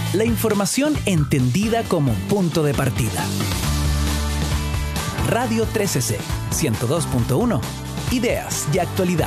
La información entendida como punto de partida. Radio 13C, 102.1. Ideas y actualidad.